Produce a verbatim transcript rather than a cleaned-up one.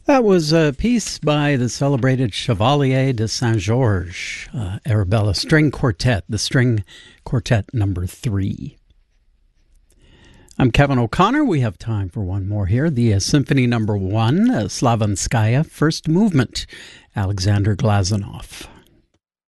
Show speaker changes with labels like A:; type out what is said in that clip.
A: That was a piece by the celebrated Chevalier de Saint-Georges, uh, Arabella String Quartet, the String Quartet number three. I'm Kevin O'Connor. We have time for one more here. The uh, Symphony number one, uh, Slavanskaya, First Movement, Alexander Glazunov.